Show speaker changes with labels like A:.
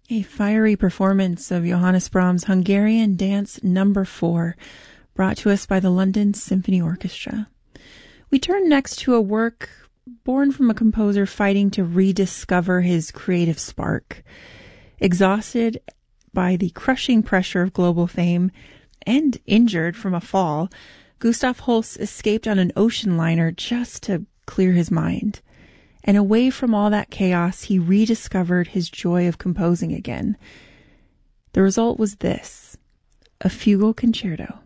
A: A fiery performance of Johannes Brahms' Hungarian Dance No. 4, brought to us by the London Symphony Orchestra. We turn next to a work born from a composer fighting to rediscover his creative spark. Exhausted by the crushing pressure of global fame and injured from a fall, Gustav Holst escaped on an ocean liner just to clear his mind. And away from all that chaos, he rediscovered his joy of composing again. The result was this, a fugal concerto.